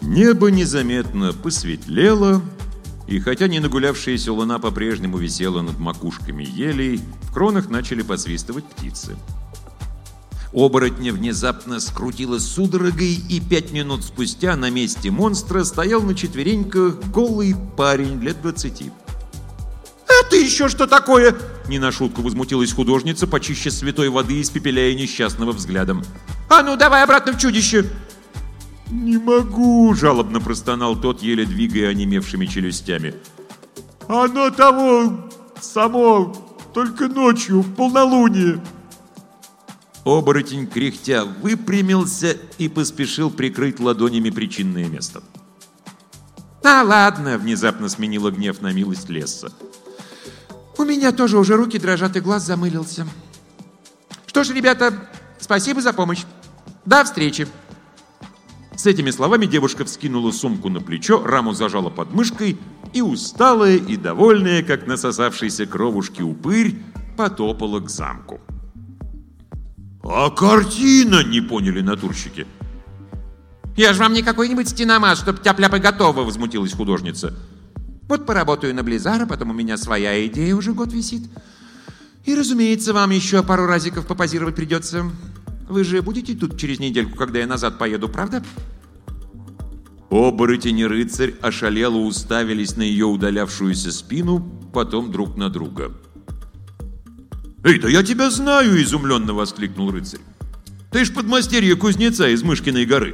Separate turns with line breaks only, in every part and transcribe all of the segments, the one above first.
Небо незаметно посветлело, и хотя не нагулявшаяся луна по-прежнему висела над макушками елей, в кронах начали посвистывать птицы. Оборотня внезапно скрутило судорогой, и 5 минут спустя на месте монстра стоял на четвереньках голый парень лет 20. «Это еще что такое?» Не на шутку возмутилась художница, почище святой воды, испепеляя несчастного взглядом. «А ну, давай обратно в чудище!» «Не могу!» – жалобно простонал тот, еле двигая онемевшими челюстями. «Оно того само, только ночью, в полнолуние!» Оборотень, кряхтя, выпрямился и поспешил прикрыть ладонями причинное место. «А ладно!» – внезапно сменила гнев на милость Лесса. «У меня тоже уже руки дрожат и глаз замылился. Что ж, ребята, спасибо за помощь. До встречи!» С этими словами девушка вскинула сумку на плечо, раму зажала под мышкой и, усталая и довольная, как насосавшийся кровушки упырь, потопала к замку. «А картина?» – не поняли натурщики. «Я же вам не какой-нибудь стеномаз, чтоб тяп-ляп и готово!» – возмутилась художница. «Вот поработаю на Близара, потом у меня своя идея уже год висит. И, разумеется, вам еще пару разиков попозировать придется. Вы же будете тут через недельку, когда я назад поеду, правда?» Оборотень и рыцарь ошалело уставились на ее удалявшуюся спину, потом друг на друга. «Эй, да я тебя знаю!» – изумленно воскликнул рыцарь. «Ты ж подмастерье кузнеца из Мышкиной горы!»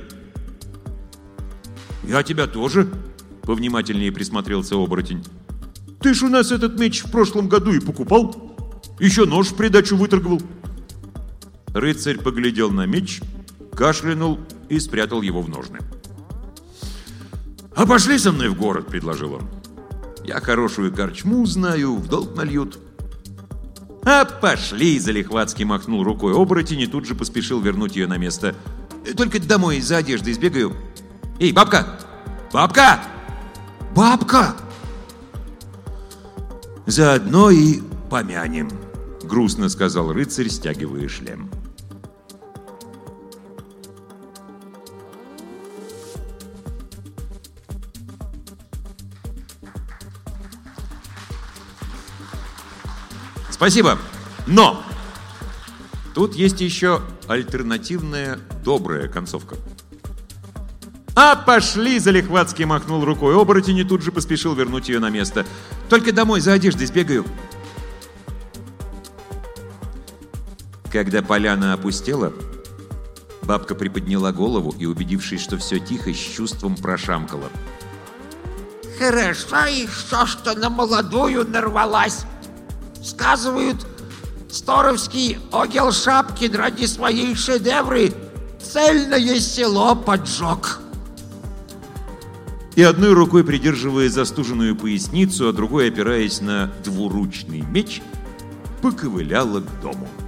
«Я тебя тоже!» – повнимательнее присмотрелся оборотень. «Ты ж у нас этот меч в прошлом году и покупал. Еще нож в придачу выторговал». Рыцарь поглядел на меч, кашлянул и спрятал его в ножны. «А пошли со мной в город», — предложил он. «Я хорошую корчму знаю, в долг нальют». «А пошли!» — залихватски махнул рукой оборотень и тут же поспешил вернуть ее на место. «Только домой за одеждой сбегаю. Эй, бабка! Бабка! Бабка!» «Заодно и помянем», — грустно сказал рыцарь, стягивая шлем. «Спасибо, но тут есть еще альтернативная добрая концовка». «А пошли!» – залихватски махнул рукой оборотень и тут же поспешил вернуть ее на место. «Только домой за одеждой сбегаю». Когда поляна опустела, бабка приподняла голову и, убедившись, что все тихо, с чувством прошамкала.
«Хорошо еще, что на молодую нарвалась. Сказывают, Сторовский огел Шапкин ради своей шедевры цельное село поджег».
И одной рукой придерживая застуженную поясницу, а другой, опираясь на двуручный меч, поковыляла к дому.